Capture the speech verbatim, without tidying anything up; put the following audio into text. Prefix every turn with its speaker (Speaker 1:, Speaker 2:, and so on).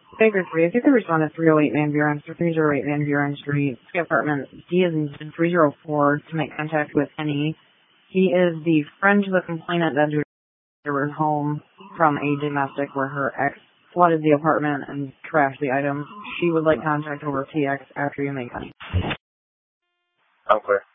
Speaker 1: Baker three, if you could respond to three oh eight Van Buren, three oh eight Van Buren Street, apartment D is in three oh four to make contact with Kenny. He is the friend to the complainant that was home from a domestic where her ex flooded the apartment and trashed the items. She would like contact over T X after you make contact.
Speaker 2: I'm clear.